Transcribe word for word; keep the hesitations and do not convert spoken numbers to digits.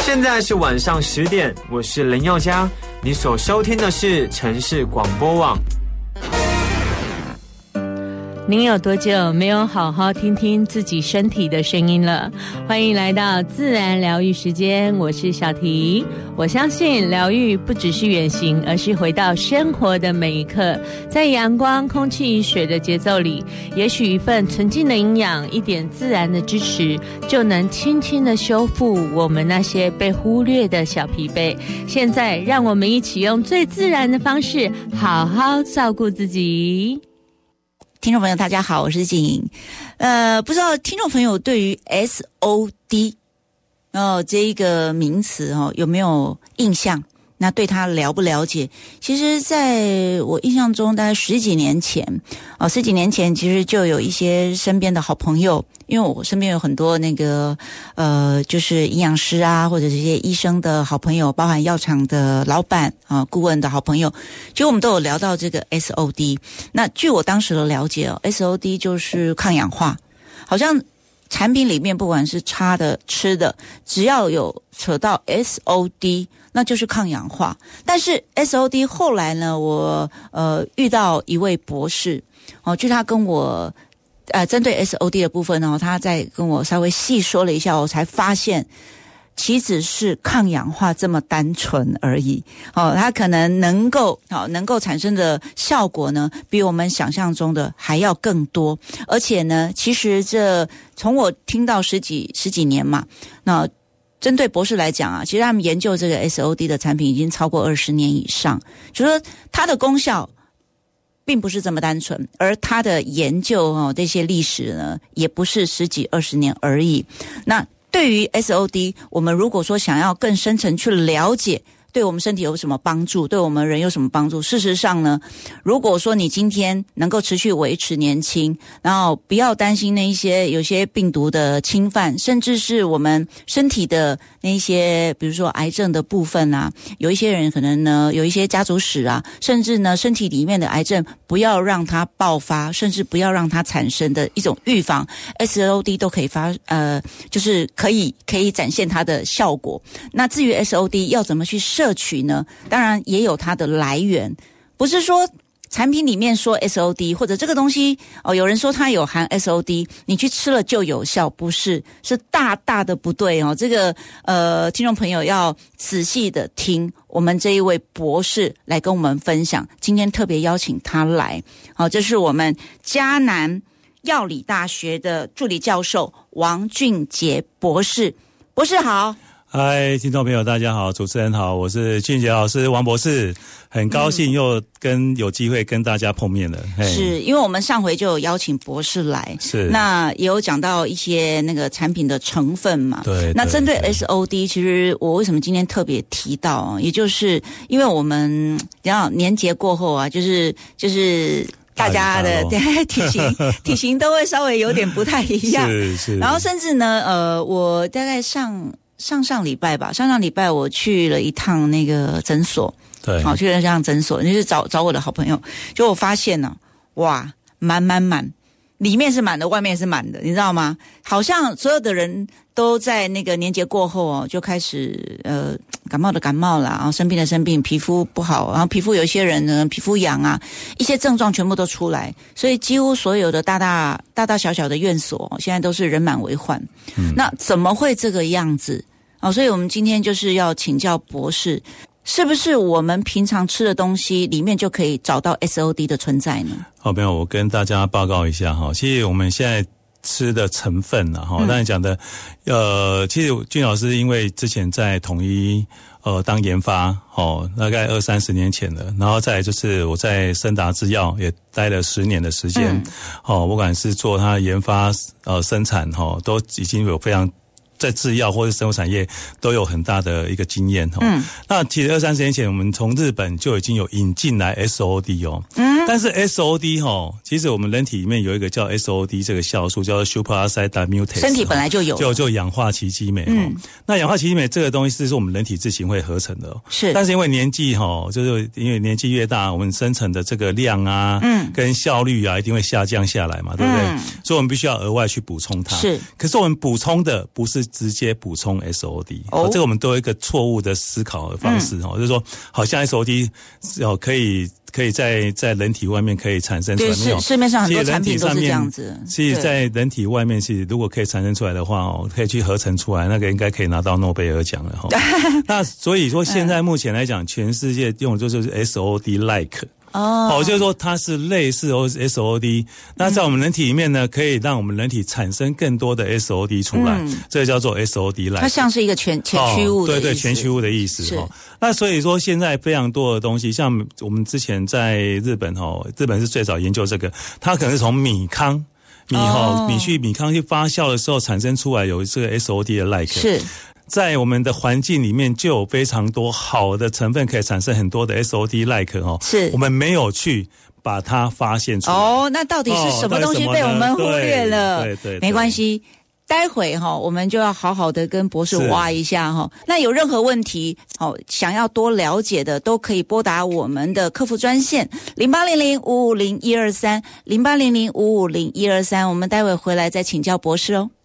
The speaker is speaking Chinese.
现在是晚上十点，我是林宥嘉，你所收听的是城市广播网。 您有多久没有好好听听自己身体的声音了？欢迎来到自然疗愈时间，我是小提。我相信疗愈不只是远行，而是回到生活的每一刻，在阳光、空气、水的节奏里，也许一份纯净的营养，一点自然的支持，就能轻轻的修复我们那些被忽略的小疲惫。现在让我们一起用最自然的方式，好好照顾自己。 听众朋友大家好，我是静莹。呃，不知道听众朋友对于 S O D 哦这一个名词哦有没有印象？那对他了不了解？其实在我印象中大概十几年前哦十几年前其实就有一些身边的好朋友，因为我身边有很多那个呃就是营养师啊，或者这些医生的好朋友，包含药厂的老板啊、顾问的好朋友，其实我们都有聊到这个 S O D。 那据我当时的了解哦 S O D 就是抗氧化，好像产品里面不管是擦的吃的，只要有扯到 S O D 那就是抗氧化。但是 S O D 后来呢，我呃遇到一位博士哦，据他跟我呃针对 S O D 的部分呢、哦，他在跟我稍微细说了一下，我才发现其实是抗氧化这么单纯而已哦，它可能能够哦能够产生的效果呢，比我们想象中的还要更多。而且呢，其实这从我听到十几十几年嘛，那针对博士来讲啊，其实他们研究这个 S O D 的产品已经超过二十年以上，就说它的功效并不是这么单纯，而它的研究哦这些历史呢，也不是十几二十年而已。那对于 S O D， 我们如果说想要更深层去了解对我们身体有什么帮助，对我们人有什么帮助，事实上呢，如果说你今天能够持续维持年轻，然后不要担心那一些有些病毒的侵犯，甚至是我们身体的那一些比如说癌症的部分啊，有一些人可能呢有一些家族史啊，甚至呢身体里面的癌症不要让它爆发，甚至不要让它产生的一种预防， S O D 都可以发呃就是可以可以展现它的效果。那至于 S O D 要怎么去摄取呢？当然也有它的来源，不是说产品里面说 S O D 或者这个东西哦，有人说它有含 S O D， 你去吃了就有效，不是，是大大的不对哦。这个呃，听众朋友要仔细的听我们这一位博士来跟我们分享。今天特别邀请他来，好、哦，这是我们嘉南药理大学的助理教授王俊杰博士。博士好。 嗨，听众朋友大家好，主持人好，我是俊杰老师王博士，很高兴又跟有机会跟大家碰面了。 嗯、是因为我们上回就有邀请博士来， 是那也有讲到一些那个产品的成分嘛。 对， 那针对 S O D， 其实我为什么今天特别提到，也就是因为我们然后年节过后啊，就是就是大家的体型体型都会稍微有点不太一样， 是是。 然后甚至呢，呃，我大概上。上上礼拜吧，上上礼拜我去了一趟那个诊所， 对， 好去了一趟诊所，就是找找我的好朋友，就我发现呢、啊，哇，满满满，里面是满的，外面是满的，你知道吗？好像所有的人都在那个年节过后哦，就开始呃感冒的感冒啦，然后生病的生病，皮肤不好，然后皮肤有一些人呢皮肤痒啊，一些症状全部都出来，所以几乎所有的大大大大小小的院所现在都是人满为患。嗯、那怎么会这个样子？哦，所以我们今天就是要请教博士，是不是我们平常吃的东西里面就可以找到 S O D 的存在呢？ 好，朋友，我跟大家报告一下哈，其实我们现在吃的成分啊，哈，刚才讲的，呃，其实俊老师因为之前在统一呃当研发，哦，大概二三十年前了，然后再来就是我在森达制药也待了十年的时间，嗯、哦，不管是做它研发呃生产哈、哦，都已经有非常。在制药或者生物产业都有很大的一个经验哦。嗯，那其实二三十年前，我们从日本就已经有引进来 S O D 哦。嗯，但是 S O D 哦，其实我们人体里面有一个叫 S O D 这个酵素，叫做 superoxide dismutase， 身体本来就有， 就就氧化奇迹酶。嗯，那氧化奇迹酶这个东西是我们人体自行会合成的、哦，是。但是因为年纪哈，就是因为年纪越大，我们生成的这个量啊，嗯，跟效率啊，一定会下降下来嘛，对不对？嗯、所以我们必须要额外去补充它。是。可是我们补充的不是直接补充 S O D， 哦， 这个我们都有一个错误的思考的方式哦，嗯，就是说好像 S O D 哦可以。可以在在人体外面可以产生出来， 对，是市面上很多产品都是这样子。 其实，在人体外面，其实如果可以产生出来的话哦，可以去合成出来，那个应该可以拿到诺贝尔奖了哈。那所以说，现在目前来讲，全世界用的就是 S O D like。哦，哦，就是说它是类似 S O D， 那在我们人体里面呢，可以让我们人体产生更多的 S O D 出来，嗯，这个叫做 S O D like。 它像是一个全全驱物的意思，哦，对对，全驱物的意思哈。那所以说，现在非常多的东西，像我们之前在日本哈，日本是最早研究这个，它可能是从米糠。米哈，哦，米去米糠去发酵的时候产生出来有这个 S O D 的 like。 是。 在我们的环境里面就有非常多好的成分可以产生很多的 S O D like 哦， 是我们没有去把它发现出来。 哦，那到底是什么东西被我们忽略了？ 哦，对 对, 对， 没关系。待会哈，我们就要好好的跟博士挖一下哈。那有任何问题，好想要多了解的，都可以拨打我们的客服专线零八零零五五零一二三零八零零五五零一二三。我们待会回来再请教博士哦。